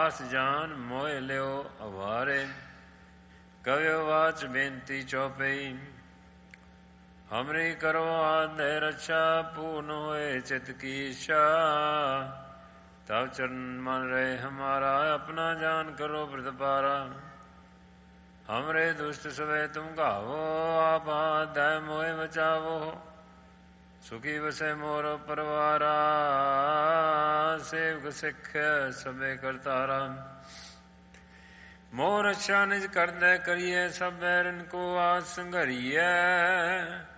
ਦਾਸ ਜਾਨ ਮੋਹ ਲਿਓ ਅਵਾਰੇ। ਕਵਿਓ ਵਾਚ ਬੇਨਤੀ ਚੌਪਈ। ਹਮਰੀ ਕਰੋ ਆਦਿ ਰੱਛਾ ਪੂਰਨ ਹੋਏ ਚਿਤ ਕੀ ਇੱਛਾ। ਤਬ ਚਰਨ ਮਨ ਰਹੇ ਹਮਾਰਾ ਆਪਣਾ ਜਾਨ ਕਰੋ ਪ੍ਰਤਪਾਰਾ। ਹਮਰੇ ਦੁਸ਼ਟ ਸਵੇ ਤੁਮ ਗਾਵੋ ਆਪ ਆਦਿ ਮੋਹਿ ਬਚਾਵੋ। ਸੁਖੀ ਵਸੈ ਮੋਰ ਪਰਵਾਰਾ ਸੇਵਕ ਸਿੱਖ ਸਭੇ ਕਰਤਾਰਾ। ਮੋਹ ਰੱਛਾ ਨਿਜ ਕਰਦੈ ਕਰੀਐ ਸਭ ਬੈਰਨ ਕੋ ਆਜ ਸੰਘਰੀਐ।